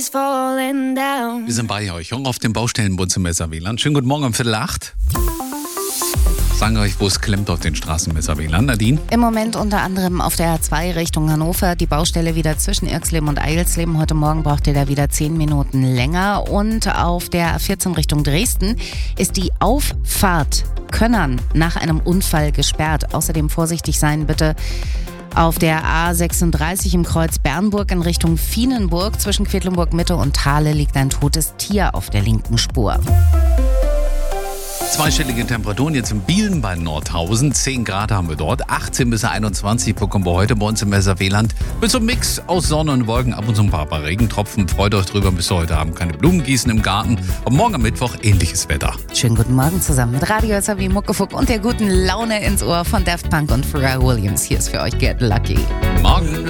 Wir sind bei euch, auf dem Baustellenbund zum Messer-Wieland. Schönen guten Morgen um 7:45. Sagen euch, wo es klemmt auf den Straßen Messer-Wieland. Nadine? Im Moment unter anderem auf der A2 Richtung Hannover. Die Baustelle wieder zwischen Irxleben und Eilsleben. Heute Morgen braucht ihr da wieder 10 Minuten länger. Und auf der A14 Richtung Dresden ist die Auffahrt Könnern nach einem Unfall gesperrt. Außerdem vorsichtig sein bitte. Auf der A36 im Kreuz Bernburg in Richtung Vienenburg zwischen Quedlinburg Mitte und Thale liegt ein totes Tier auf der linken Spur. Zweistellige Temperaturen jetzt in Bielen bei Nordhausen. 10 Grad haben wir dort. 18 bis 21 bekommen wir heute bei uns im Messer-Wieland. Mit so einem Mix aus Sonne und Wolken, ab und zu ein paar Regentropfen. Freut euch drüber, bis heute Abend keine Blumen gießen im Garten. Und morgen am Mittwoch ähnliches Wetter. Schönen guten Morgen zusammen mit Radio SRW Muckefuck und der guten Laune ins Ohr von Daft Punk und Pharrell Williams. Hier ist für euch Get Lucky. Morgen.